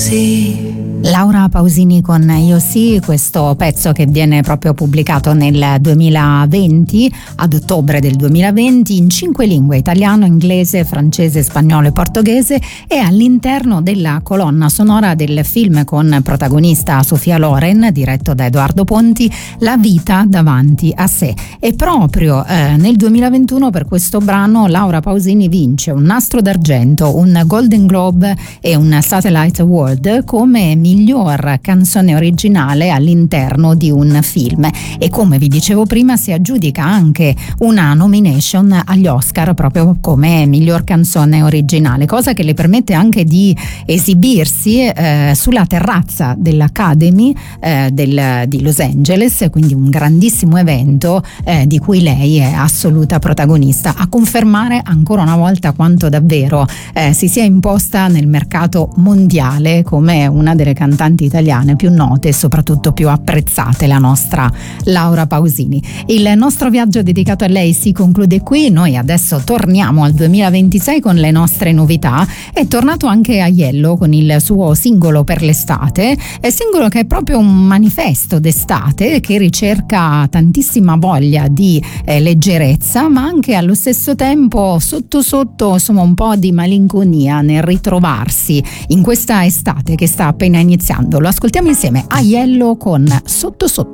Laura Pausini con Io Sì, questo pezzo che viene proprio pubblicato nel 2020, ad ottobre del 2020, in 5 lingue: italiano, inglese, francese, spagnolo e portoghese, e all'interno della colonna sonora del film con protagonista Sofia Loren, diretto da Edoardo Ponti, La vita davanti a sé. E proprio nel 2021 per questo brano Laura Pausini vince un Nastro d'Argento, un Golden Globe e un Satellite Award come miglior canzone originale all'interno di un film, e come vi dicevo prima si aggiudica anche una nomination agli Oscar proprio come miglior canzone originale, cosa che le permette anche di esibirsi sulla terrazza dell'Academy di Los Angeles, quindi un grandissimo evento di cui lei è assoluta protagonista, a confermare ancora una volta quanto davvero si sia imposta nel mercato mondiale come una delle cantanti italiane più note e soprattutto più apprezzate, la nostra Laura Pausini. Il nostro viaggio dedicato a lei si conclude qui. Noi adesso torniamo al 2026 con le nostre novità. È tornato anche Aiello con il suo singolo per l'estate, singolo che è proprio un manifesto d'estate, che ricerca tantissima voglia di leggerezza, ma anche allo stesso tempo sotto sotto insomma un po' di malinconia nel ritrovarsi in questa estate che sta appena iniziando. Lo ascoltiamo insieme, Aiello con Sotto Sotto.